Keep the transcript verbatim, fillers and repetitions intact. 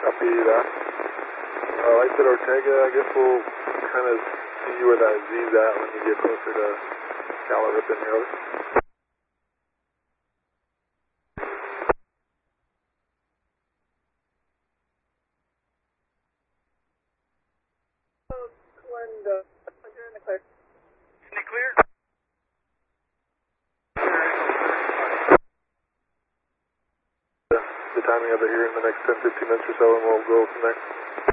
Copy that. Uh, lights at Ortega, I guess we'll kind of see where that Z's at when you get closer to Caloripin Road. Wind, uh, you're in the clear. In the clear? The timing of it here in the next ten, fifteen minutes or so, and we'll go from there.